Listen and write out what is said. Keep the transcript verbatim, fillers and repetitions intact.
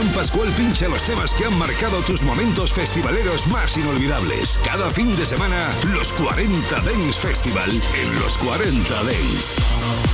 Juan Pascual pincha los temas que han marcado tus momentos festivaleros más inolvidables. Cada fin de semana, los cuarenta Dance Festival en los cuarenta Dance.